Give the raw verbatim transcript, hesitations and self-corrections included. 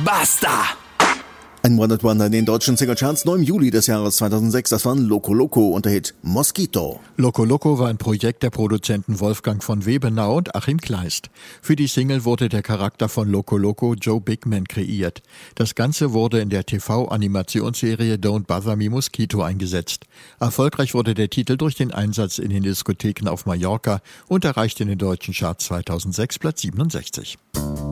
Basta! Ein One-Hit-Wonder in den deutschen Singlecharts, nur im Juli des Jahres zweitausendsechs, das war Loco Loco und der Hit Mosquito. Loco Loco war ein Projekt der Produzenten Wolfgang von Webenau und Achim Kleist. Für die Single wurde der Charakter von Loco Loco Joe Bigman kreiert. Das Ganze wurde in der T V-Animationsserie Don't Bother Me Mosquito eingesetzt. Erfolgreich wurde der Titel durch den Einsatz in den Diskotheken auf Mallorca und erreichte in den deutschen Charts zweitausendsechs Platz siebenundsechzig.